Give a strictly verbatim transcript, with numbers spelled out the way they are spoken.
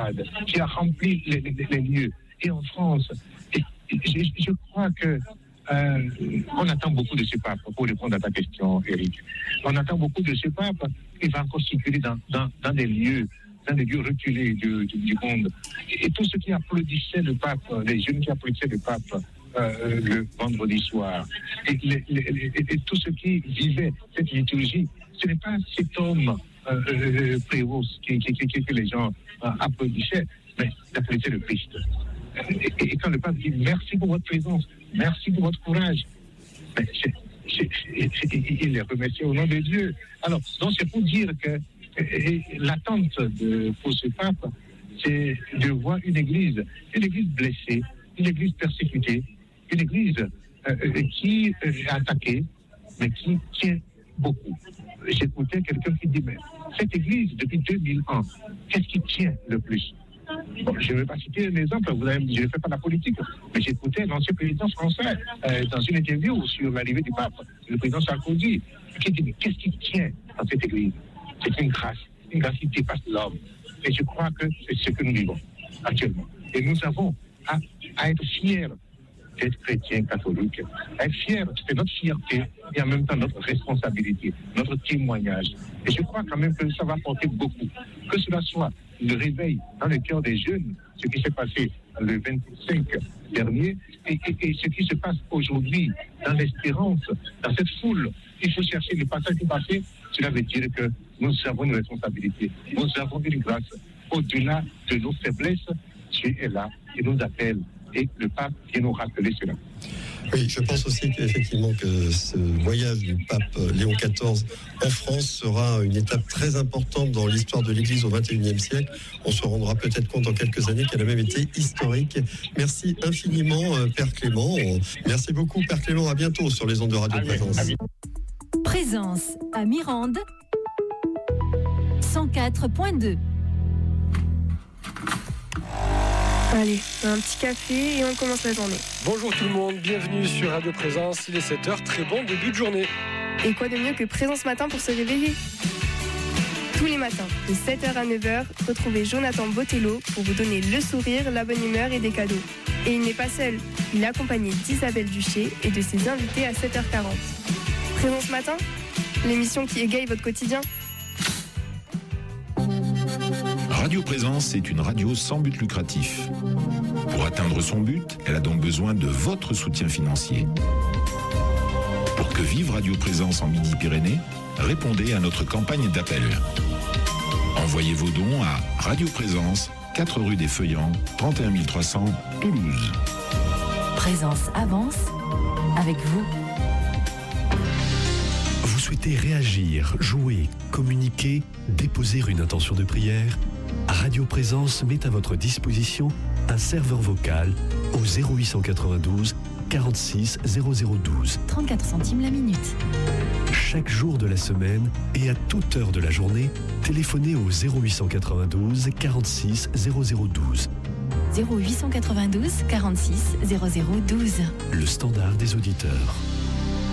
stades, qui a rempli les, les, les lieux. Et en France, et, et, je, je crois que euh, on attend beaucoup de ce pape, pour répondre à ta question, Eric. On attend beaucoup de ce pape qui va encore circuler dans, dans, dans des lieux, dans des lieux reculés du, du, du monde. Et, et tous ceux qui applaudissaient le pape, les jeunes qui applaudissaient le pape euh, le vendredi soir, et, les, les, les, et tous ceux qui vivaient cette liturgie, ce n'est pas cet homme euh, euh, prévost qui, qui, qui, qui, que les gens euh, applaudissaient, mais d'applaudissaient le Christ. Et, et, et quand le pape dit merci pour votre présence, merci pour votre courage, mais c'est, c'est, c'est, il les remercie au nom de Dieu. Alors, donc c'est pour dire que et, et, l'attente de, pour ce pape, c'est de voir une église, une église blessée, une église persécutée, une église euh, qui est attaquée, mais qui tient beaucoup. J'écoutais quelqu'un qui dit, mais cette église, depuis deux mille ans, qu'est-ce qui tient le plus? Bon, je ne vais pas citer un exemple, vous avez, je ne fais pas la politique, mais j'écoutais l'ancien président français euh, dans une interview sur l'arrivée du pape, le président Sarkozy, qui dit, mais qu'est-ce qui tient dans cette église? C'est une grâce, une grâce qui dépasse l'homme. Et je crois que c'est ce que nous vivons actuellement. Et nous avons à, à être fiers d'être chrétiens catholiques, à être fiers, c'est notre fierté et en même temps notre responsabilité, notre témoignage. Et je crois quand même que ça va porter beaucoup. Que cela soit le réveil dans le cœur des jeunes, ce qui s'est passé le vingt-cinq dernier, et, et, et ce qui se passe aujourd'hui dans l'espérance, dans cette foule. Il faut chercher le passage du passé. Cela veut dire que nous avons une responsabilité, nous avons une grâce. Au-delà de nos faiblesses, Dieu est là et nous appelle. Et le pape vient nous rappeler cela. Oui, je pense aussi qu'effectivement que ce voyage du pape Léon quatorze en France sera une étape très importante dans l'histoire de l'Église au vingt et unième siècle. On se rendra peut-être compte dans quelques années qu'elle a même été historique. Merci infiniment, Père Clément. Merci beaucoup, Père Clément. À bientôt sur les ondes de Radio Présence. Présence à Mirande, cent quatre point deux. Allez, un petit café et on commence la journée. Bonjour tout le monde, bienvenue sur Radio Présence, il est sept heures, très bon début de journée. Et quoi de mieux que Présence Matin pour se réveiller? Tous les matins, de sept heures à neuf heures, retrouvez Jonathan Botello pour vous donner le sourire, la bonne humeur et des cadeaux. Et il n'est pas seul, il est accompagné d'Isabelle Duché et de ses invités à sept heures quarante. Présence Matin, l'émission qui égaye votre quotidien. Radio Présence est une radio sans but lucratif. Pour atteindre son but, elle a donc besoin de votre soutien financier. Pour que vive Radio Présence en Midi-Pyrénées, répondez à notre campagne d'appel. Envoyez vos dons à Radio Présence, quatre rue des Feuillants, trente et un mille trois cents, Toulouse. Présence avance avec vous. Vous souhaitez réagir, jouer, communiquer, déposer une intention de prière? Radio Présence met à votre disposition un serveur vocal au zéro huit cent quatre-vingt-douze quarante-six zéro zéro douze. trente-quatre centimes la minute. Chaque jour de la semaine et à toute heure de la journée, téléphonez au zéro huit cent quatre-vingt-douze quarante-six zéro zéro douze. zéro huit cent quatre-vingt-douze quarante-six zéro zéro douze. Le standard des auditeurs.